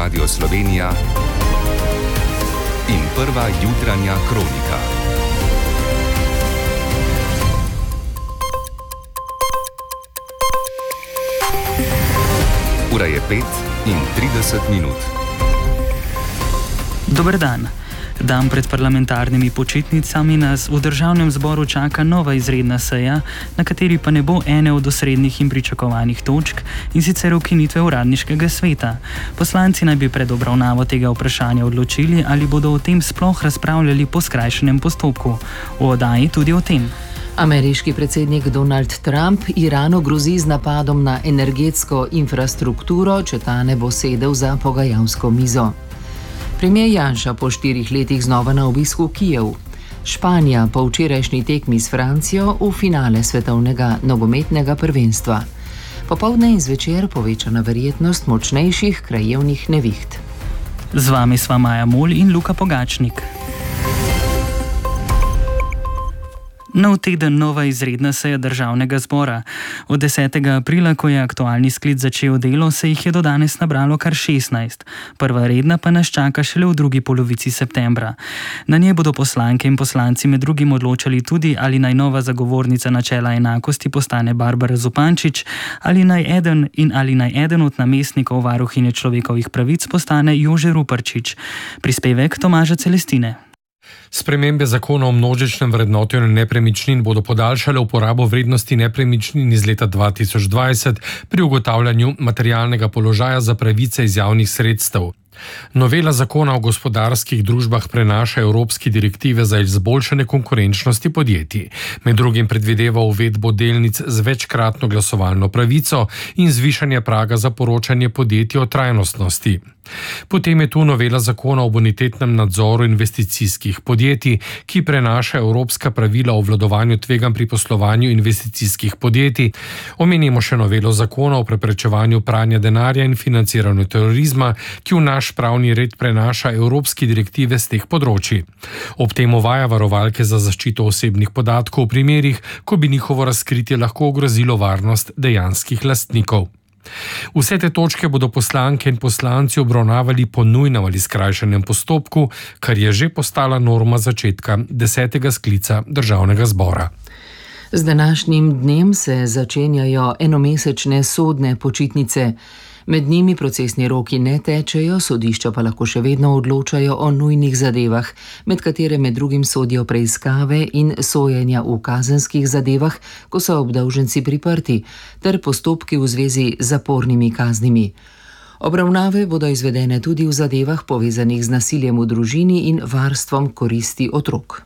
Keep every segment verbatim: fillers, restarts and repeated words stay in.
Radio Slovenija in prva jutranja kronika. Ura je pet in trideset minut. Dober dan. Dan pred parlamentarnimi počitnicami nas v državnem zboru čaka nova izredna seja, na kateri pa ne bo ene od osrednjih in pričakovanih točk, in sicer ukinitve uradniškega sveta. Poslanci naj bi pred obravnavo tega vprašanja odločili, ali bodo o tem sploh razpravljali po skrajšanem postopku. V oddaji tudi o tem. Ameriški predsednik Donald Trump Iranu grozi z napadom na energetsko infrastrukturo, če ta ne bo sedel za pogajalsko mizo. Premier Janša po štirih letih znova na obisku v Kijev. Španija po včerajšnji tekmi s Francijo v finale svetovnega nogometnega prvenstva. Popoldne in zvečer povečana verjetnost močnejših krajevnih neviht. Z vami sva Maja Mol in Luka Pogačnik. Nov teden, nova izredna seja državnega zbora. Od desetega aprila, ko je aktualni sklic začel delo, se jih je do danes nabralo kar šestnajst. Prva redna pa nas čaka šele v drugi polovici septembra. Na njej bodo poslanke in poslanci med drugim odločali tudi, ali naj nova zagovornica načela enakosti postane Barbara Zupančič, ali naj eden in ali naj eden od namestnikov varuhinje človekovih pravic postane Jože Ruparčič. Prispevek Tomaža Celestine. Spremembe zakona o množičnem vrednotenju nepremičnin bodo podaljšale uporabo vrednosti nepremičnin iz leta dva tisoč dvajset pri ugotavljanju materialnega položaja za pravice iz javnih sredstev. Novela zakona o gospodarskih družbah prenaša evropske direktive za izboljšanje konkurenčnosti podjetij. Med drugim predvideva uvedbo delnic z večkratno glasovalno pravico in zvišanje praga za poročanje podjetij o trajnostnosti. Potem je tu novela zakona o bonitetnem nadzoru investicijskih podjetij, ki prenaša evropska pravila o obvladovanju tveganj pri poslovanju investicijskih podjetij. Omenimo še novelo zakona o preprečevanju pranja denarja in financiranju terorizma, ki v naš pravni red prenaša evropske direktive z teh področji. Ob tem uvaja varovalke za zaščito osebnih podatkov v primerih, ko bi njihovo razkritje lahko ogrozilo varnost dejanskih lastnikov. Vse te točke bodo poslanke in poslanci obravnavali po nujnem ali skrajšanem postopku, kar je že postala norma začetka desetega sklica državnega zbora. Z današnjim dnem se začenjajo enomesečne sodne počitnice. Med njimi procesni roki ne tečejo, sodišča pa lahko še vedno odločajo o nujnih zadevah, med katere med drugim sodijo preiskave in sojenja v kazenskih zadevah, ko so obdolženci priprti, ter postopki v zvezi z zapornimi kaznimi. Obravnave bodo izvedene tudi v zadevah povezanih z nasiljem v družini in varstvom koristi otrok.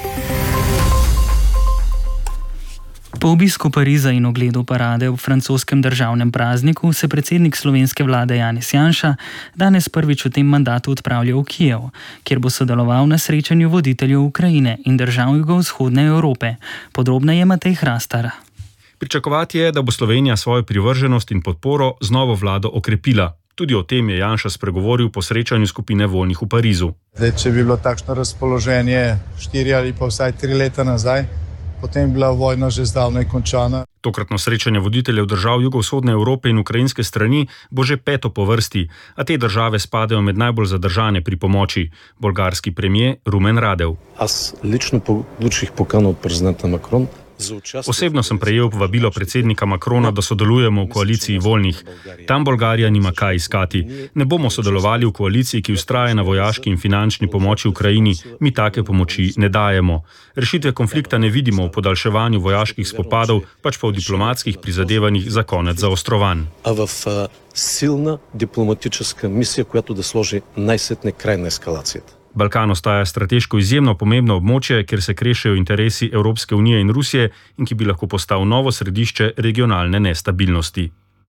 Po obisku Pariza in ogledu parade ob francoskem državnem prazniku se predsednik slovenske vlade Janez Janša danes prvič v tem mandatu odpravlja v Kijev, kjer bo sodeloval na srečanju voditeljev Ukrajine in držav jugovzhodne Evrope. Podrobneje Matej Hrastar. Pričakovati je, da bo Slovenija svojo privrženost in podporo z novo vlado okrepila. Tudi o tem je Janša spregovoril po srečanju skupine voljnih v Parizu. Zdaj, če bi bilo takšno razpoloženje štiri ali pa vsaj tri leta nazaj, potem je bila vojna že zdavnaj končana. Tokratno srečanje voditeljev držav jugovzhodne Evrope in ukrajinske strani bo že peto po vrsti, a te države spadajo med najbolj zadržane pri pomoči. Bolgarski premier Rumen Radev. Аз лично получих покану от президента Макрон. Osebno sem prejel povabilo predsednika Macrona, da sodelujemo v koaliciji voljnih. Tam Bolgarija nima kaj iskati. Ne bomo sodelovali v koaliciji, ki vztraja na vojaški in finančni pomoči Ukrajini. Mi take pomoči ne dajemo. Rešitve konflikta ne vidimo v podaljševanju vojaških spopadov, pač pa v diplomatskih prizadevanjih za konec zaostrovanj. А в силна дипломатическа мисия, която да сложи най-сетне край на ескалацията. Balkan ostaja strateško izjemno pomembno območje, kjer se krešejo interesi Evropske unije in Rusije in ki bi lahko postal novo središče regionalne nestabilnosti.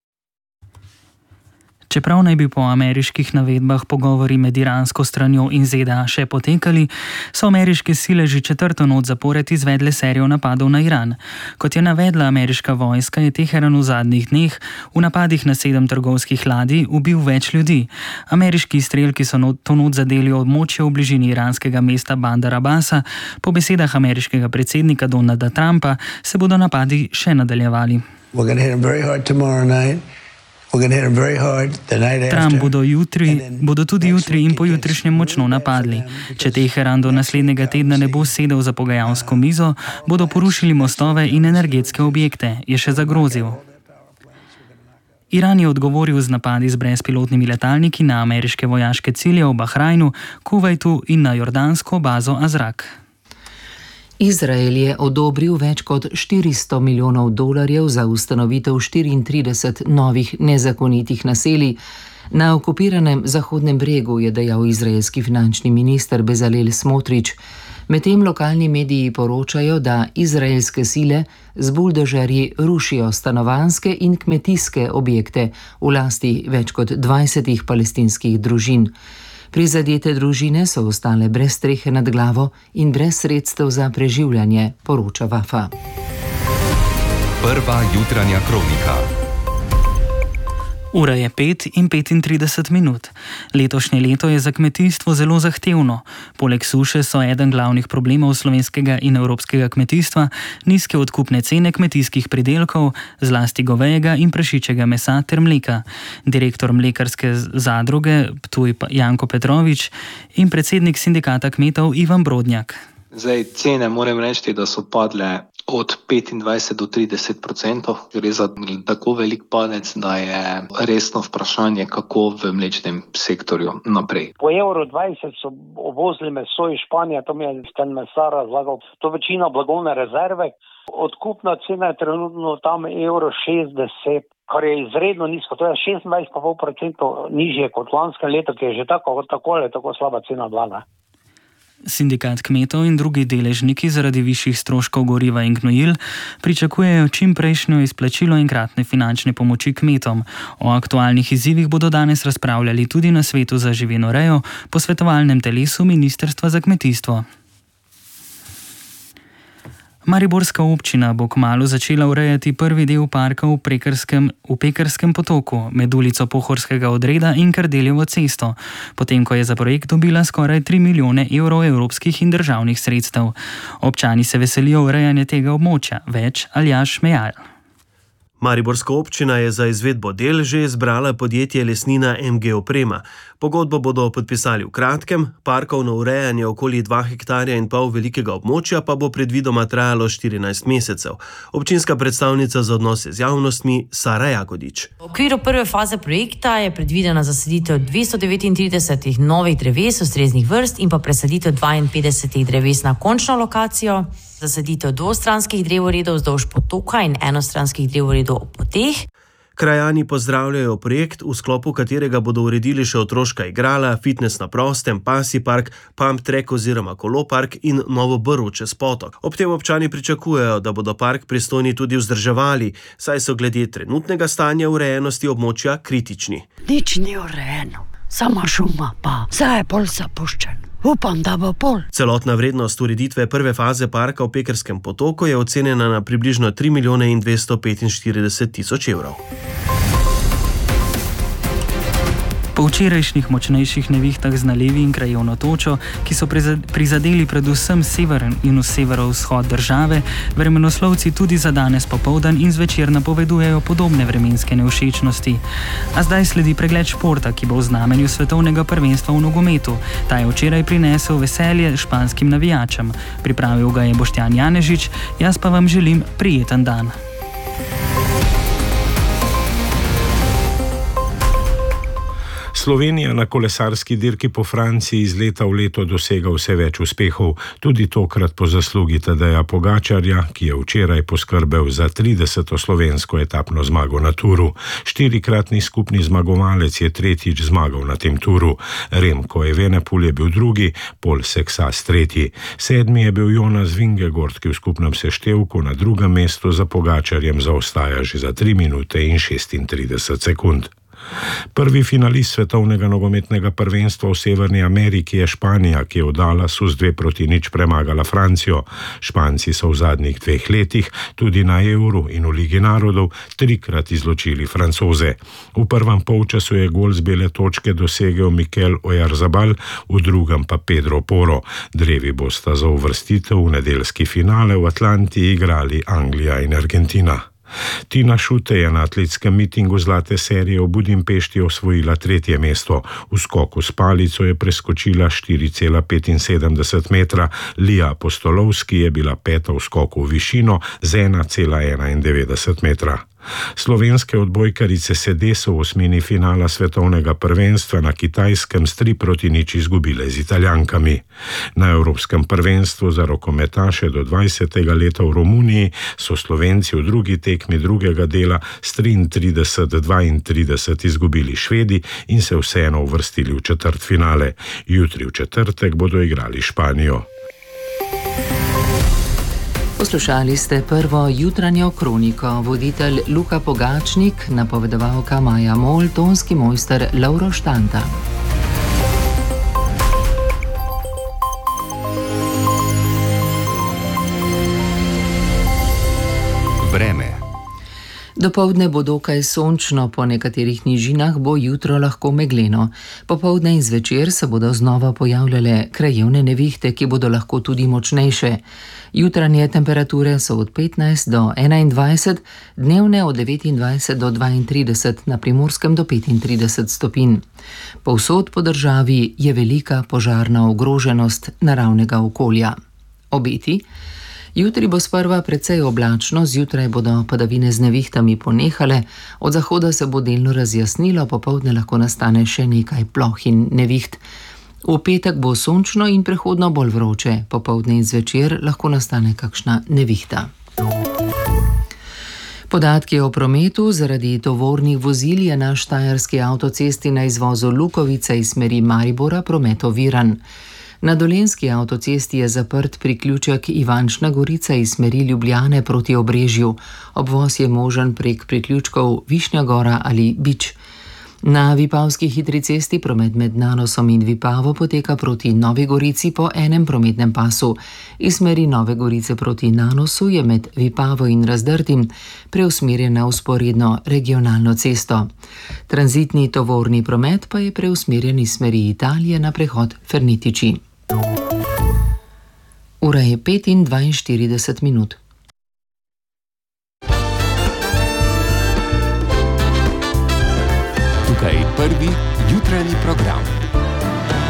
Čeprav naj bi po ameriških navedbah pogovori med iransko stranjo in Z D A še potekali, so ameriške sile že četrto noč zapored izvedle serijo napadov na Iran. Kot je navedla ameriška vojska, je Teheran v zadnjih dneh v napadih na sedem trgovskih ladij ubil več ljudi. Ameriški izstrelki so to noč zadeli območje v bližini iranskega mesta Bandar Abbasa. Po besedah ameriškega predsednika Donalda Trumpa se bodo napadi še nadaljevali. We're going to hit them very hard tomorrow night. Trump bodo, jutri, bodo tudi jutri in pojutrišnjem močno napadli. Če Teheran do naslednjega tedna ne bo sedel za pogajalsko mizo, bodo porušili mostove in energetske objekte, je še zagrozil. Iran je odgovoril z napadi z brezpilotnimi letalniki na ameriške vojaške cilje v Bahrajnu, Kuvajtu in na jordansko bazo Azrak. Izrael je odobril več kot štiristo milijonov dolarjev za ustanovitev štiriintrideset novih nezakonitih naselij na okupiranem Zahodnem bregu, je dejal izraelski finančni minister Bezalel Smotrič. Medtem lokalni mediji poročajo, da izraelske sile z buldožerji rušijo stanovanjske in kmetijske objekte v lasti več kot dvajsetih palestinskih družin. Prizadete družine so ostale brez strehe nad glavo in brez sredstev za preživljanje, poroča Vafa. Prva jutranja kronika. Ura je pet in petintrideset minut. Letošnje leto je za kmetijstvo zelo zahtevno. Poleg suše so eden glavnih problemov slovenskega in evropskega kmetijstva nizke odkupne cene kmetijskih pridelkov, zlasti govejega in prašičjega mesa ter mleka. Direktor mlekarske zadruge Ptuj Janko Petrovič in predsednik sindikata kmetov Ivan Brodnjak. Zdaj, cene moram reči, da so padle od petindvajset do trideset odstotkov. Gre za tako velik padec, da je resno vprašanje, kako v mlečnem sektorju naprej. Po evro dvajset so uvozili meso iz Španije, to mi je ten mesar razlagal. To večina blagovne rezerve. Odkupna cena je trenutno tam evro šestdeset, kar je izredno nizko. To je šestindvajset celih pet odstotka nižje kot lansko leto, ki je že tako, tako ali tako slaba cena bila. Sindikat kmetov in drugi deležniki zaradi višjih stroškov goriva in gnojil pričakujejo čim prejšnjo izplačilo enkratne finančne pomoči kmetom. O aktualnih izzivih bodo danes razpravljali tudi na Svetu za živinorejo, posvetovalnem telesu Ministrstva za kmetijstvo. Mariborska občina bo kmalu začela urejati prvi del parka v, v Pekerskem potoku med ulico Pohorskega odreda in Kardeljevo cesto, potem ko je za projekt dobila skoraj tri milijone evrov evropskih in državnih sredstev. Občani se veselijo urejanja tega območja. Več Aljaž Mejal. Mariborska občina je za izvedbo del že izbrala podjetje Lesnina M G Oprema. Pogodbo bodo podpisali v kratkem, parkovno urejanje okoli dva hektarja in pol velikega območja pa bo predvidoma trajalo štirinajst mesecev. Občinska predstavnica za odnose z javnostmi Sara Jagodič. V okviru prve faze projekta je predvidena zasaditev dvesto devetintrideset novih dreves ustreznih vrst in pa presaditev dvainpetdeset dreves na končno lokacijo, zasaditev dvostranskih drevoredov vzdolž potoka in enostranskih drevoredov ob poteh. Krajani pozdravljajo projekt, v sklopu katerega bodo uredili še otroška igrala, fitness na prostem, pasji park, pump track oziroma kolopark in novo brv čez potok. Ob tem občani pričakujejo, da bodo park pristojni tudi vzdrževali, saj so glede trenutnega stanja urejenosti območja kritični. Nič ni urejeno, sama šuma pa, zdaj je pol zapuščen. Upam, da bo pol. Celotna vrednost ureditve prve faze parka v Pekerskem potoku je ocenjena na približno tri milijone in dvesto petinštirideset tisoč evrov. Po včerajšnjih močnejših nevihtah z nalivi in krajevno točo, ki so prizadeli predvsem sever in v severovzhod države, vremenoslovci tudi za danes popoldan in zvečer napovedujejo podobne vremenske nevšečnosti. A zdaj sledi pregled športa, ki bo v znamenju svetovnega prvenstva v nogometu. Ta je včeraj prinesel veselje španskim navijačem. Pripravil ga je Boštjan Janežič, jaz pa vam želim prijeten dan. Slovenija na kolesarski dirki po Franciji iz leta v leto dosega vse več uspehov, tudi tokrat po zaslugi Tadeja Pogačarja, ki je včeraj poskrbel za trideseto slovensko etapno zmago na turu. Štirikratni skupni zmagovalec je tretjič zmagal na tem turu. Remko Evenepoel je bil drugi, Pol Seksas tretji. Sedmi je bil Jonas Vingegaard, ki v skupnem seštevku na drugem mestu za Pogačarjem zaostaja že za tri minute in šestintrideset sekund. Prvi finalist svetovnega nogometnega prvenstva v Severni Ameriki je Španija, ki je v Dallasu z dve proti nič premagala Francijo. Španci so v zadnjih dveh letih tudi na Euru in v Ligi narodov trikrat izločili Francoze. V prvem polčasu je gol z bele točke dosegel Mikel Oyarzabal, v drugem pa Pedro Porro. Drevi bosta za uvrstitev v nedeljski finale v Atlanti igrali Anglija in Argentina. Tina Šute je na atletskem mitingu zlate serije v Budimpešti osvojila tretje mesto. V skoku s palico je preskočila štiri cela petinsedemdeset metra, Lija Apostolovski je bila peta v skoku v višino z ena cela enaindevetdeset metra. Slovenske odbojkarice sede so v osmini finala svetovnega prvenstva na Kitajskem s tri proti nič izgubile z Italijankami. Na Evropskem prvenstvu za rokometaše do dvajsetega leta v Romuniji so Slovenci v drugi tekmi drugega dela s triintrideset dvaintrideset izgubili Švedi in se vseeno uvrstili v četrtfinale. Jutri v četrtek bodo igrali Španijo. Poslušali ste prvo jutranjo kroniko, voditelj Luka Pogačnik, napovedovalka Maja Mol, tonski mojster Lovro Štanta. Vreme. Dopoldne bo dokaj sončno, po nekaterih nižinah bo jutro lahko megleno. Popoldne in zvečer se bodo znova pojavljale krajevne nevihte, ki bodo lahko tudi močnejše. Jutranje temperature so od petnajst do enaindvajset, dnevne od devetindvajset do dvaintrideset, na Primorskem do petintrideset stopinj. Povsod po državi je velika požarna ogroženost naravnega okolja. Obeti. Jutri bo sprva precej oblačno, zjutraj bodo padavine z nevihtami ponehale, od zahoda se bo delno razjasnilo, popoldne lahko nastane še nekaj ploh in neviht. V petek bo sončno in prehodno bolj vroče, popoldne in zvečer lahko nastane kakšna nevihta. Podatki o prometu. Zaradi tovornih vozil je na štajerski avtocesti na izvozu Lukovice iz smeri Maribora promet oviran. Na dolenjski avtocesti je zaprt priključek Ivančna Gorica iz smeri Ljubljane proti Obrežju. Obvoz je možen prek priključkov Višnja Gora ali Bič. Na Vipavski hitri cesti promet med Nanosom in Vipavo poteka proti Novi Gorici po enem prometnem pasu. Iz smeri Nove Gorice proti Nanosu je med Vipavo in Razdrtim preusmerjen na vzporedno regionalno cesto. Tranzitni tovorni promet pa je preusmerjen iz smeri Italije na prehod Fernitiči. Ura je pet in dvainštirideset minut. Tukaj prvi jutranji program.